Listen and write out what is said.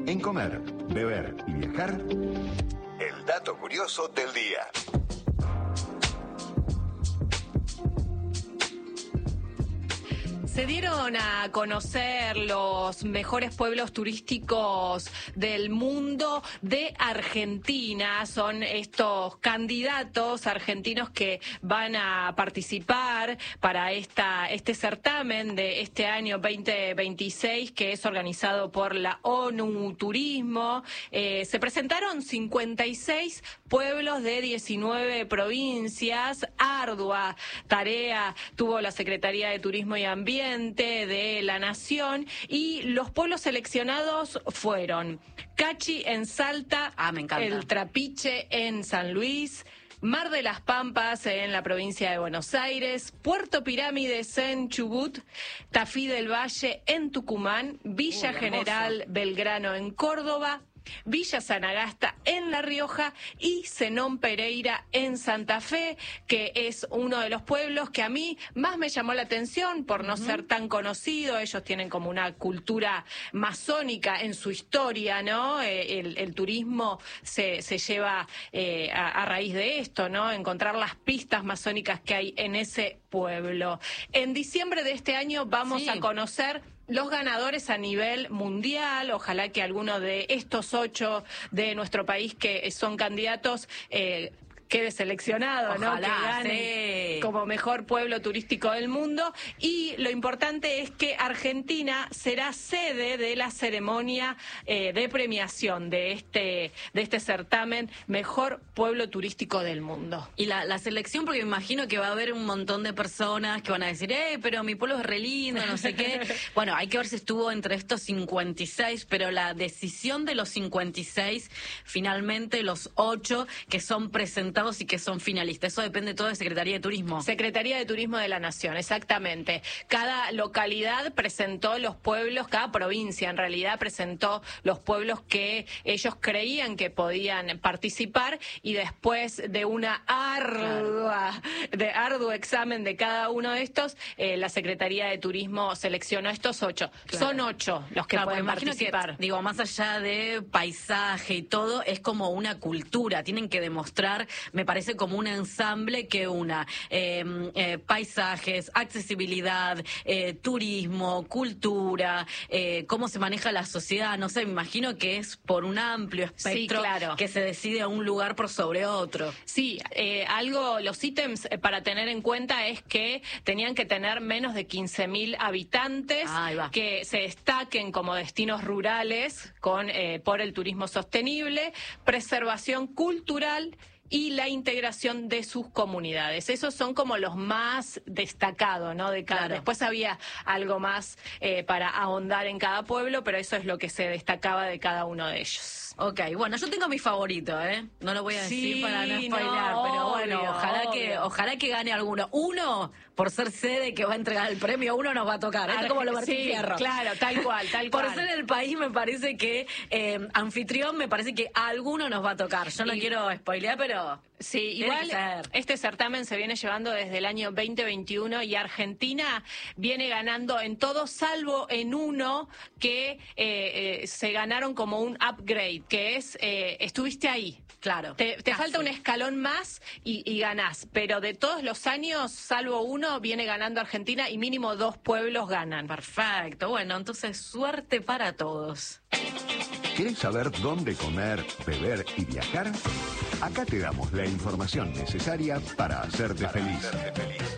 En Comer, Beber y Viajar, el dato curioso del día. Se dieron a conocer los mejores pueblos turísticos del mundo de Argentina. Son estos candidatos argentinos que van a participar para este certamen de este año 2026, que es organizado por la ONU Turismo. Se presentaron 56 pueblos de 19 provincias. Ardua tarea tuvo la Secretaría de Turismo y Ambiente de la Nación, y los pueblos seleccionados fueron Cachi en Salta, me encanta. El Trapiche en San Luis, Mar de las Pampas en la provincia de Buenos Aires, Puerto Pirámides en Chubut, Tafí del Valle en Tucumán, Villa General Belgrano en Córdoba, Villa Sanagasta en La Rioja y Zenón Pereira en Santa Fe, que es uno de los pueblos que a mí más me llamó la atención por no ser tan conocido. Ellos tienen como una cultura masónica en su historia, ¿no? El turismo se lleva a raíz de esto, ¿no? Encontrar las pistas masónicas que hay en ese pueblo. En diciembre de este año vamos a conocer los ganadores a nivel mundial. Ojalá que alguno de estos 8 de nuestro país que son candidatos quede seleccionado, ¿no? Que gane como mejor pueblo turístico del mundo. Y lo importante es que Argentina será sede de la ceremonia de premiación de este certamen Mejor Pueblo Turístico del Mundo. Y la selección, porque me imagino que va a haber un montón de personas que van a decir, pero mi pueblo es re lindo, no sé qué. Bueno, hay que ver si estuvo entre estos 56, pero la decisión de los 56, finalmente los 8 que son presentados y que son finalistas. Eso depende todo de Secretaría de Turismo. Secretaría de Turismo de la Nación, exactamente. Cada localidad presentó los pueblos, cada provincia en realidad presentó los pueblos que ellos creían que podían participar, y después de una arduo examen de cada uno de estos, la Secretaría de Turismo seleccionó estos 8. Claro. Son 8 los que pueden participar. Que, más allá de paisaje y todo, es como una cultura. Tienen que demostrar, me parece, como un ensamble que una paisajes, accesibilidad, turismo, cultura, cómo se maneja la sociedad. No sé, me imagino que es por un amplio espectro que se decide a un lugar por sobre otro. Sí, los ítems para tener en cuenta es que tenían que tener menos de 15.000 habitantes, que se destaquen como destinos rurales por el turismo sostenible, preservación cultural y la integración de sus comunidades. Esos son como los más destacados, ¿no? De cada. Después había algo más para ahondar en cada pueblo, pero eso es lo que se destacaba de cada uno de ellos. Ok, bueno, yo tengo mi favorito, no lo voy a decir para no spoilear, pero bueno, ojalá que gane alguno. Uno, por ser sede que va a entregar el premio, uno nos va a tocar. Esto es como lo Martín Fierro. Claro, tal cual. Por ser el país, me parece que anfitrión, me parece que alguno nos va a tocar. Yo no quiero spoilear, pero sí, igual este certamen se viene llevando desde el año 2021 y Argentina viene ganando en todo, salvo en uno que se ganaron como un upgrade, que es estuviste ahí. Claro. Te falta un escalón más y ganás, pero de todos los años, salvo uno, viene ganando Argentina y mínimo 2 pueblos ganan. Perfecto, bueno, entonces suerte para todos. ¿Quieres saber dónde comer, beber y viajar? Acá te damos la información necesaria para hacerte feliz.